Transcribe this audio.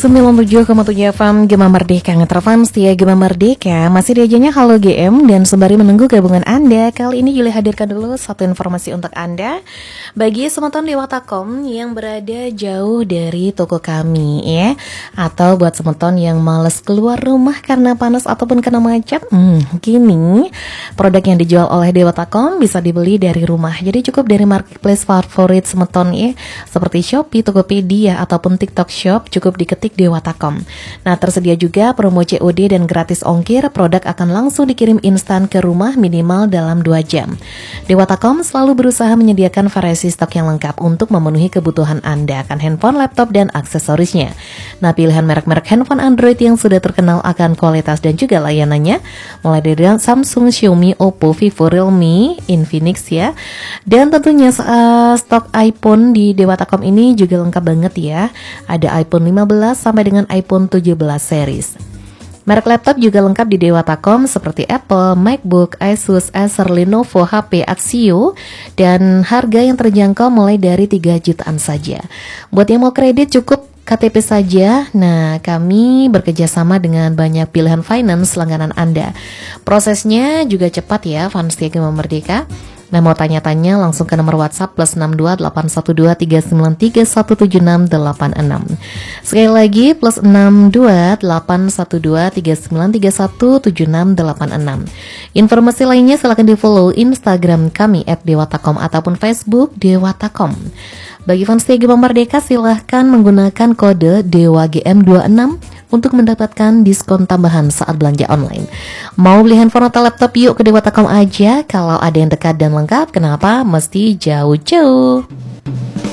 97,7 FM Gema Merdeka Ngetrafan setia Gema Merdeka. Masih diajanya Halo GM dan sembari menunggu gabungan Anda, kali ini Yuli hadirkan dulu satu informasi untuk Anda. Bagi semeton Dewatakom yang berada jauh dari toko kami ya, atau buat semeton yang males keluar rumah karena panas ataupun kena macet, kini produk yang dijual oleh Dewatakom bisa dibeli dari rumah. Jadi cukup dari marketplace favorit semeton ya, seperti Shopee, Tokopedia ataupun TikTok Shop, cukup diketik Dewatakom. Nah, tersedia juga promo COD dan gratis ongkir. Produk akan langsung dikirim instan ke rumah minimal dalam 2 jam. Dewatakom selalu berusaha menyediakan variasi stok yang lengkap untuk memenuhi kebutuhan Anda akan handphone, laptop, dan aksesorisnya. Nah, pilihan merek-merek handphone Android yang sudah terkenal akan kualitas dan juga layanannya, mulai dari Samsung, Xiaomi, Oppo, Vivo, Realme, Infinix ya. Dan tentunya stok iPhone di Dewatakom ini juga lengkap banget ya. Ada iPhone 15 sampai dengan iPhone 17 series. Merek laptop juga lengkap di Dewatakom seperti Apple, MacBook, Asus, Acer, Lenovo, HP, Axio, dan harga yang terjangkau mulai dari 3 jutaan saja. Buat yang mau kredit cukup KTP saja. Nah, kami bekerja sama dengan banyak pilihan finance langganan Anda. Prosesnya juga cepat ya, fans Gema Merdeka. Nah, mau tanya-tanya langsung ke nomor WhatsApp +62 812 393 17686. Sekali lagi +62 812 393 17686. Informasi lainnya silakan di-follow Instagram kami @dewatakom ataupun Facebook Dewatakom. Bagi fans Gema Merdeka silahkan menggunakan kode DEWAGM26 untuk mendapatkan diskon tambahan saat belanja online. Mau beli handphone atau laptop, yuk ke Dewatakom aja. Kalau ada yang dekat dan lengkap, kenapa mesti jauh-jauh?